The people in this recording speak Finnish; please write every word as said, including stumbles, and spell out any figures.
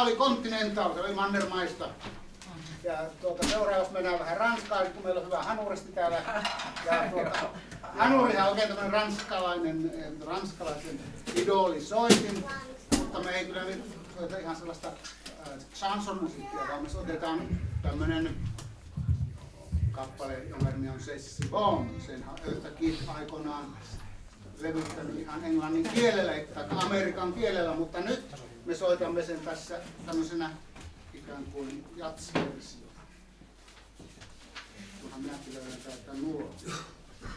oli Continental, se oli mannermaista. Ja tuota, seuraavaksi mennään vähän Ranskaan, kun meillä on hyvä hanuristi täällä. Ja tuota, hanurihan on oikein tämmöinen ranskalainen, ranskalaisen idolisoitin, mutta me ei kyllä nyt soita ihan sellaista äh, chanson-musiikkia, vaan me soitetaan tämmöinen kappale, jonka nimi on C'est bon. Sen Eartha Kitt aikoinaan levyttänyt ihan englannin kielellä tai amerikan kielellä, mutta nyt me soitamme sen tässä tämmöisenä ikään kuin jats-versiona. Kunhan minäkin löydän täältä nuo.